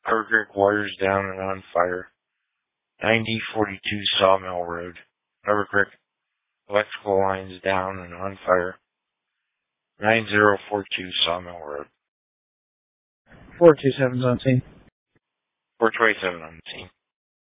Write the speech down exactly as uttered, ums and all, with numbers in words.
River Creek wires down and on fire. ninety forty-two Sawmill Road. River Creek electrical lines down and on fire. nine zero four two Sawmill Road. four two seven's on scene. four twenty-seven on the scene.